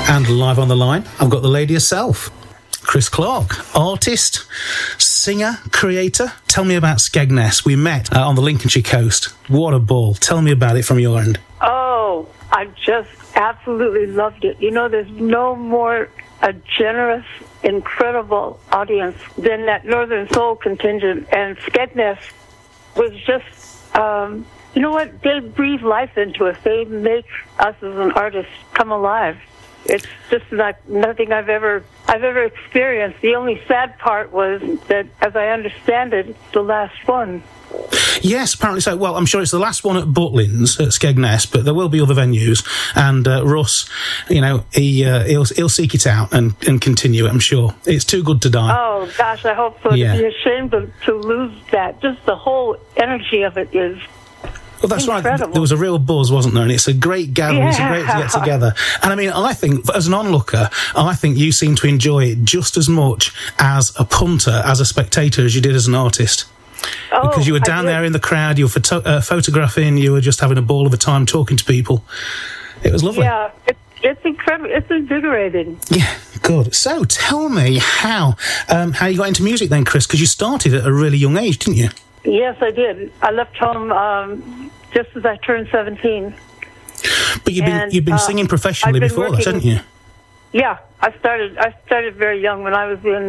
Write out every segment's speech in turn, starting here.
And live on the line, I've got the lady herself, Chris Clark, artist, singer, creator. Tell me about Skegness. We met on the Lincolnshire coast. What a ball. Tell me about it from your end. Oh, I just absolutely loved it. You know, there's no more a generous, incredible audience than that Northern Soul contingent. And Skegness was just, you know what? They breathe life into us. They make us as an artist come alive. It's just like nothing I've ever experienced. The only sad part was that, as I understand it, it's the last one. Yes, apparently so. Well, I'm sure it's the last one at Butlins at Skegness, but there will be other venues. And Russ, you know, he'll seek it out and continue it, I'm sure. It's too good to die. Oh, gosh, I hope so. Yeah. It'd be a shame to lose that. Just the whole energy of it is well, that's incredible. Right. There was a real buzz, wasn't there? And it's a great gathering. Yeah. It's great to get together. And I mean, I think, as an onlooker, I think you seem to enjoy it just as much as a punter, as a spectator, as you did as an artist. Oh, because you were down there in the crowd, you were photographing, you were just having a ball of a time talking to people. It was lovely. Yeah, it's incredible. It's invigorating. Yeah, good. So tell me how you got into music then, Chris, because you started at a really young age, didn't you? Yes, I did. I left home just as I turned 17. But you've been singing professionally before that, haven't you? Yeah, I started very young. When I was in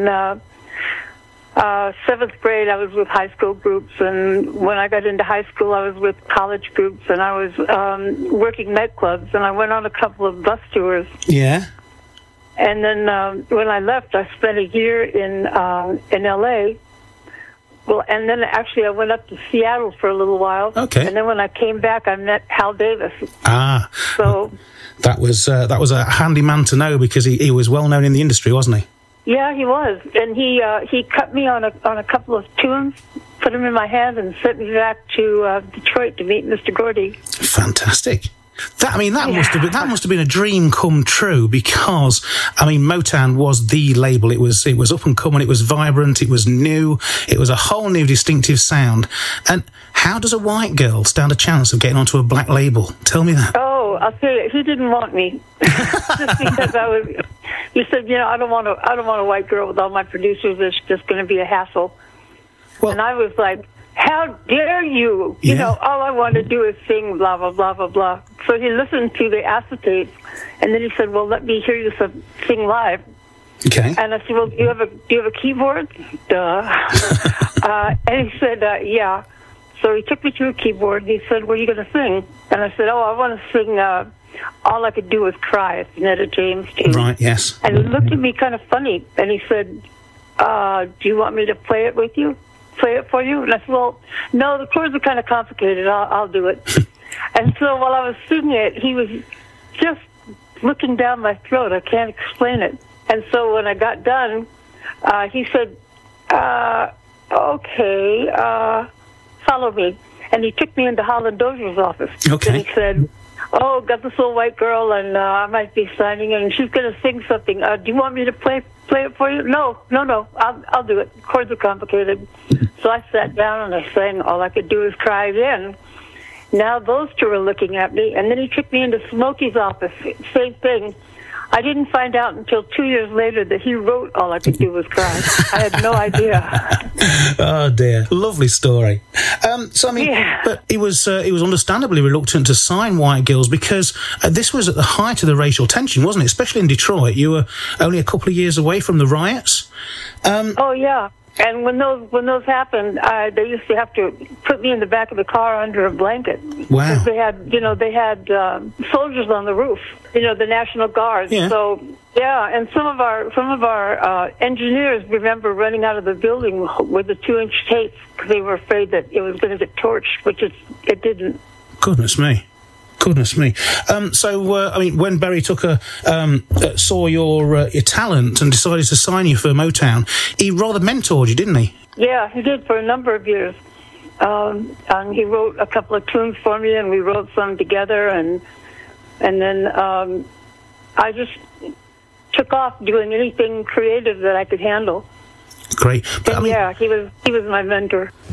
7th grade, I was with high school groups, and when I got into high school, I was with college groups, and I was working nightclubs, and I went on a couple of bus tours. Yeah. And then when I left, I spent a year in L.A. Well, and then actually I went up to Seattle for a little while. Okay. And then when I came back, I met Hal Davis. Ah. So that was a handy man to know, because he was well known in the industry, wasn't he? Yeah, he was, and he cut me on a couple of tunes, put them in my hand, and sent me back to Detroit to meet Mr. Gordy. Fantastic. That must have been a dream come true, because Motown was the label. It was up and coming. It was vibrant. It was new. It was a whole new distinctive sound. And how does a white girl stand a chance of getting onto a black label? Tell me that. Oh, I'll tell you, he didn't want me just because he said, you know, I don't want a white girl with all my producers. It's just going to be a hassle. Well, and I was like, how dare you? Yeah. You know, all I want to do is sing, blah, blah, blah, blah, blah. So he listened to the acetates, and then he said, well, let me hear you sing live. Okay. And I said, well, do you have a keyboard? Duh. And he said, yeah. So he took me to a keyboard, and he said, what are you going to sing? And I said, I want to sing All I Could Do Was Cry. It's an Etta James tune. Right, yes. And he looked at me kind of funny, and he said, do you want me to play it with you? Play it for you? And I said, well, no, the chords are kind of complicated. I'll do it. And so while I was singing it, he was just looking down my throat. I can't explain it. And so when I got done, he said, okay, follow me. And he took me into Holland Dozier's office. Okay. And he said, oh, got this little white girl, and I might be signing in, and she's going to sing something. Do you want me to play it for you? No, I'll do it. Chords are complicated. So I sat down and I sang All I Could Do Is Cry again. Now those two are looking at me, and then he took me into Smokey's office. Same thing. I didn't find out until 2 years later that he wrote All I Could Do Was Cry. I had no idea. Oh dear, lovely story. But he was understandably reluctant to sign white girls, because this was at the height of the racial tension, wasn't it? Especially in Detroit. You were only a couple of years away from the riots. Oh yeah. And when those happened, they used to have to put me in the back of the car under a blanket. Wow! Because they had soldiers on the roof. You know, the National Guard. Yeah. So yeah, and some of our engineers remember running out of the building with the 2-inch tapes because they were afraid that it was going to get torched, which it didn't. Goodness me. When Berry saw your talent and decided to sign you for Motown, he rather mentored you, didn't he? Yeah, he did for a number of years. And he wrote a couple of tunes for me, and we wrote some together, and then I just took off doing anything creative that I could handle. Great. But he was my mentor.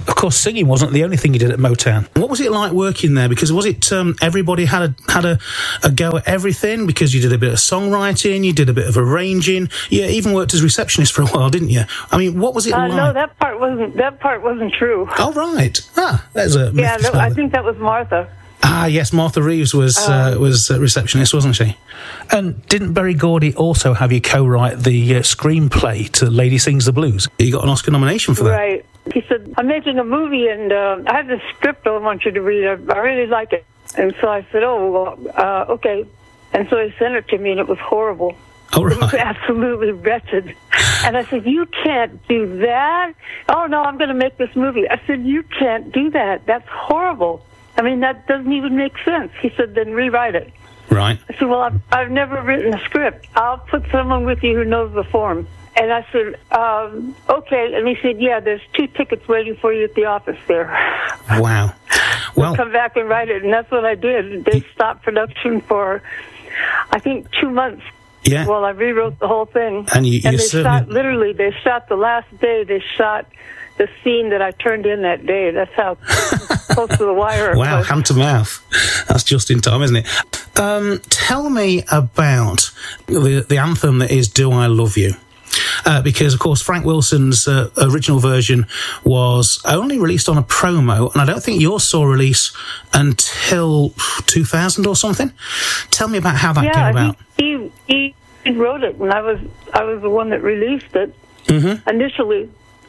of course, singing wasn't the only thing you did at Motown. What was it like working there? Because was it everybody had a go at everything? Because you did a bit of songwriting, you did a bit of arranging, you even worked as receptionist for a while, didn't you? I mean, what was it like? No, that part wasn't true. Oh, right. There's a I think that was Martha. Yes, Martha Reeves was a receptionist, wasn't she? And didn't Berry Gordy also have you co-write the screenplay to Lady Sings the Blues? You got an Oscar nomination for that. Right. He said, I'm making a movie, and I have this script I want you to read. I really like it. And so I said, okay. And so he sent it to me, and it was horrible. Oh, right. It was absolutely wretched. And I said, you can't do that. Oh, no, I'm going to make this movie. I said, you can't do that. That's horrible. I mean, that doesn't even make sense. He said, then rewrite it. Right. I said, well, I've never written a script. I'll put someone with you who knows the form. And I said, okay. And he said, yeah, there's 2 tickets waiting for you at the office there. Wow. Well, come back and write it. And that's what I did. They stopped production for, I think, 2 months. Yeah. Well, I rewrote the whole thing. And they shot the last day, they shot the scene that I turned in that day. That's how close to the wire. Wow, hand to mouth. That's just in time, isn't it? Tell me about the anthem that is Do I Love You? Because, of course, Frank Wilson's original version was only released on a promo, and I don't think yours saw release until 2000 or something. Tell me about how that came about. He wrote it, and I was the one that released it initially.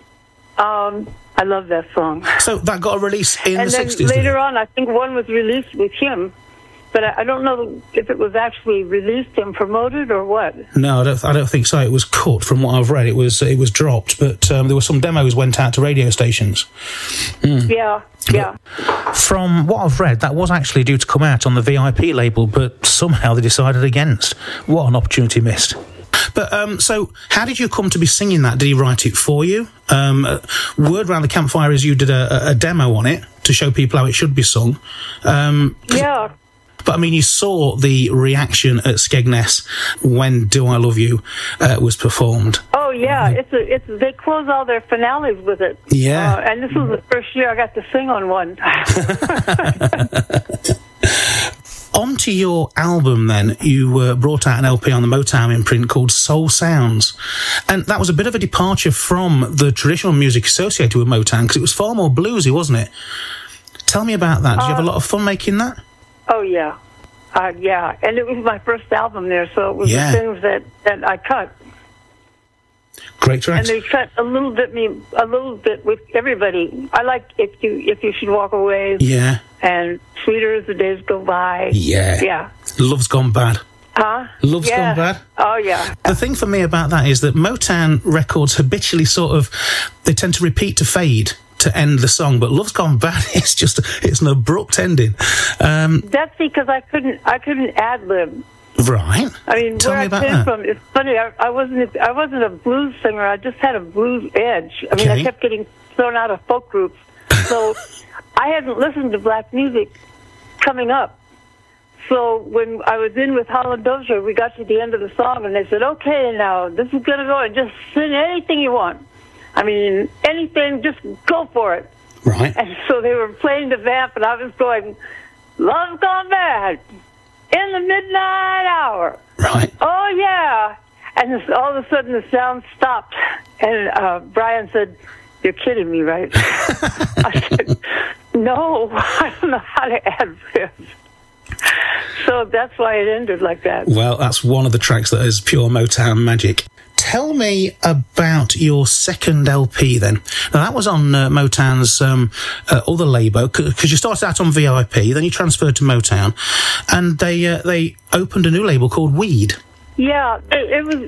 I love that song. So that got a release in the 60s? And then later on, I think one was released with him. But I don't know if it was actually released and promoted or what. No, I don't think so. It was cut from what I've read. It was dropped, but there were some demos went out to radio stations. Yeah. From what I've read, that was actually due to come out on the VIP label, but somehow they decided against. What an opportunity missed. But so how did you come to be singing that? Did he write it for you? Word around the campfire is you did a demo on it to show people how it should be sung. Yeah. But, I mean, you saw the reaction at Skegness when Do I Love You was performed. Oh, yeah. They close all their finales with it. Yeah. And this was the first year I got to sing on one. On to your album, then. You brought out an LP on the Motown imprint called Soul Sounds. And that was a bit of a departure from the traditional music associated with Motown, because it was far more bluesy, wasn't it? Tell me about that. Did you have a lot of fun making that? Oh, yeah. Yeah. And it was my first album there, so it was the things that I cut. Great tracks. And they cut a little bit with everybody. I like If You Should Walk Away. Yeah. And Sweeter As the Days Go By. Yeah. Yeah. Love's Gone Bad. Huh? Love's Gone Bad. Oh, yeah. The thing for me about that is that Motown records habitually they tend to repeat to fade to end the song, but Love's Gone Bad is it's an abrupt ending. That's because I couldn't ad-lib. Right. I mean, Tell where me I about came that. from, it's funny, I wasn't a blues singer, I just had a blues edge. I mean, I kept getting thrown out of folk groups. So I hadn't listened to black music coming up. So when I was in with Holland Dozier, we got to the end of the song, and they said, okay, now, this is going to go, and just sing anything you want. I mean, anything, just go for it. Right. And so they were playing the vamp, and I was going, Love's Gone Bad, in the midnight hour. Right. Oh, yeah. And all of a sudden the sound stopped, and Brian said, you're kidding me, right? I said, no, I don't know how to add this. So that's why it ended like that. Well, that's one of the tracks that is pure Motown magic. Tell me about your second LP then. Now, that was on Motown's other label, because you started out on VIP, then you transferred to Motown, and they opened a new label called Weed. Yeah, it was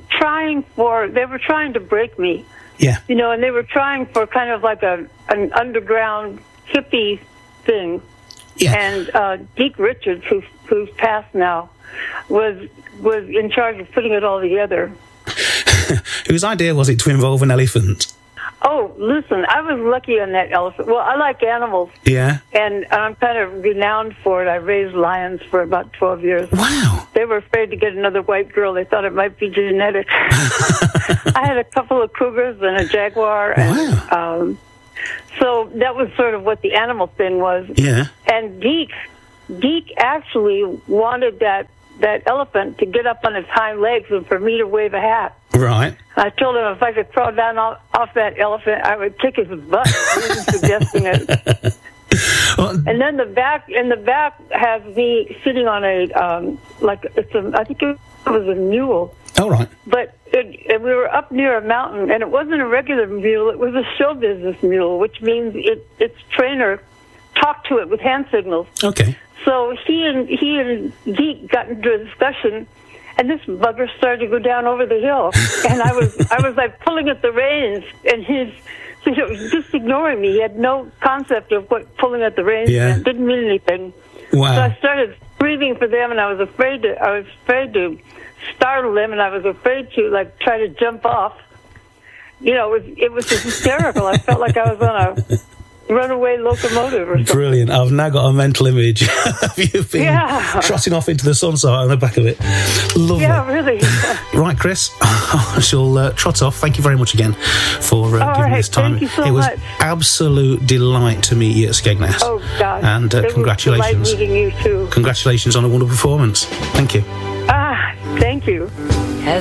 they were trying to break me. Yeah. You know, and they were trying for kind of like an underground hippie thing. Yeah. And Deke Richards, who's passed now, was in charge of putting it all together. Whose idea was it to involve an elephant? Oh, listen, I was lucky on that elephant. Well, I like animals. Yeah. And I'm kind of renowned for it. I raised lions for about 12 years. Wow. They were afraid to get another white girl. They thought it might be genetic. I had a couple of cougars and a jaguar. And, wow. So that was sort of what the animal thing was. Yeah. And Deke actually wanted that elephant to get up on its hind legs and for me to wave a hat. Right. I told him if I could throw down off that elephant, I would kick his butt. He wasn't suggesting it. Well, And then the back has me sitting on I think it was a mule. all right. But we were up near a mountain, and it wasn't a regular mule. It was a show business mule, which means its trainer talked to it with hand signals. Okay. So he and Deke got into a discussion, and this bugger started to go down over the hill, and I was like pulling at the reins, and he's just ignoring me. He had no concept of what pulling at the reins meant. Didn't mean anything. Wow. So I started breathing for them, and I was afraid to startle them, and I was afraid to try to jump off. It was just hysterical. I felt like I was on a runaway locomotive or something. Brilliant. I've now got a mental image of you being trotting off into the sunset on the back of it. Lovely. Yeah, really. Right, Chris, I shall trot off. Thank you very much again for giving me this time. Thank you so it was much. Absolute delight to meet you at Skegness. Oh, God. And congratulations. It was a delight meeting you, too. Congratulations on a wonderful performance. Thank you. Thank you.